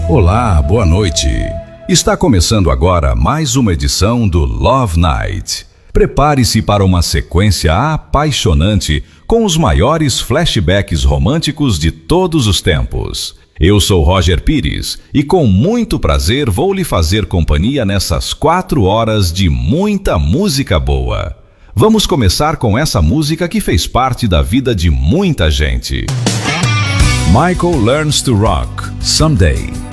Olá, boa noite. Está começando agora mais uma edição do Love Night. Prepare-se para uma sequência apaixonante com os maiores flashbacks românticos de todos os tempos. Eu sou Roger Pires e com muito prazer vou lhe fazer companhia nessas 4 horas de muita música boa. Vamos começar com essa música que fez parte da vida de muita gente. Michael Learns to Rock, Someday.